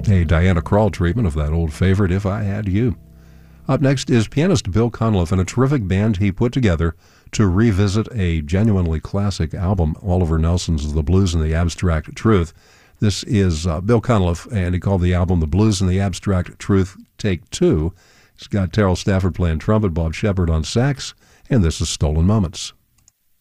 A Diana Krall treatment of that old favorite, If I Had You. Up next is pianist Bill Cunliffe and a terrific band he put together to revisit a genuinely classic album, Oliver Nelson's The Blues and the Abstract Truth. This is Bill Cunliffe, and he called the album The Blues and the Abstract Truth Take Two. He's got Terrell Stafford playing trumpet, Bob Shepard on sax, and this is Stolen Moments.